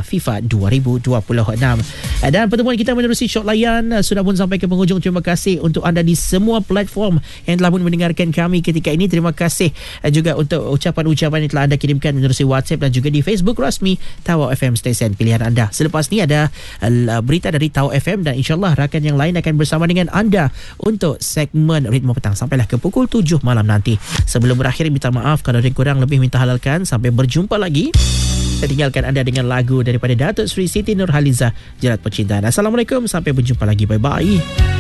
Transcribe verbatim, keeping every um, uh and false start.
FIFA dua ribu dua puluh enam. Dan pertemuan kita menerusi shot layan sudah pun sampai ke penghujung. Terima kasih untuk anda di semua platform yang telah pun mendengarkan kami ketika ini. Terima kasih juga untuk ucapan-ucapan yang telah anda kirimkan menerusi WhatsApp dan juga di Facebook rasmi Tawau F M stesen pilihan anda. Selepas ni ada berita dari Tawau F M dan insyaAllah rakan yang lain akan bersama dengan anda untuk segmen Ritmo Petang sampailah ke pukul tujuh malam nanti. Sebelum berakhir, minta maaf kalau ada kurang lebih, minta halalkan. Sampai berjumpa lagi. Saya tinggalkan anda dengan lagu daripada Datuk Seri Siti Nurhaliza, Jerat Percintaan. Assalamualaikum, sampai berjumpa lagi. Bye-bye.